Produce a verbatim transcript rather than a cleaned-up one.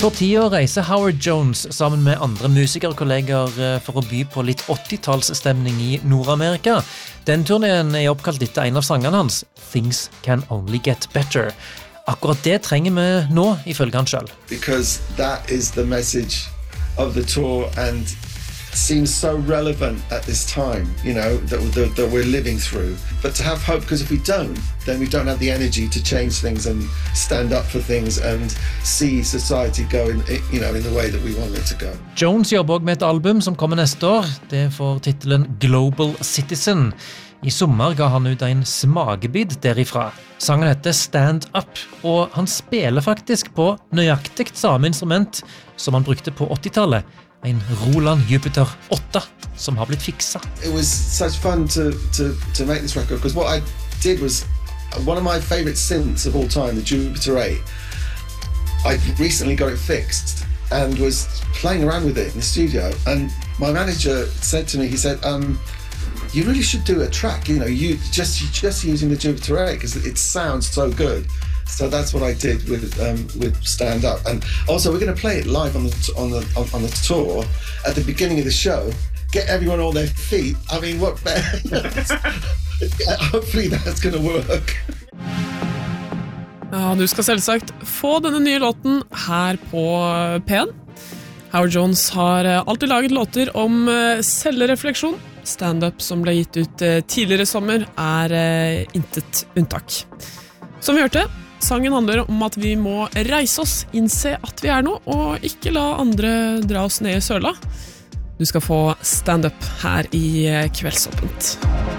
For tida reiser Howard Jones sammen med andre musikerkolleger for å by på litt åttitallsstemning i Nord-Amerika. Den turneen er oppkalt etter en av sangene hans, Things Can Only Get Better. Akkurat det trenger vi nå, ifølge han selv. Because that is the message of the tour and seems so relevant at this time, you know, that, that, that we're living through. But to have hope, because if we don't, then we don't have the energy to change things and stand up for things and see society go in, you know, in the way that we want it to go. Jones jobber også med et album som kommer neste år. Det får titelen Global Citizen. I sommer ga han ut en smagebid derifra. Sangen heter Stand Up, og han spiller faktisk på nøyaktig samme instrument som han brukte på åttitallet. En Roland Jupiter åtte som har blitt fiksa. It was such fun to, to, to make this record because what I did was one of my favorite synths of all time, the Jupiter eight. I recently got it fixed and was playing around with it in the studio, and my manager said to me, he said, um, you really should do a track, you know, you just just using the Jupiter eight because it sounds so good. So that's what I did with um, with Stand Up, and also we're going to play it live on the on the on the tour at the beginning of the show. Get everyone on their feet. I mean, what better? Hopefully that's going to work. Ja, du skal selvsagt få denne nye låten her på P en. Howard Jones har alltid laget låter om selvrefleksjon. Stand-up som ble gitt ut tidligere sommer er intet unntak. Som vi hørte, sangen handler om at vi må reise oss, innse at vi er noe, og ikke la andre dra oss ned i søla. Du skal få stand-up her i Kveldsåpent.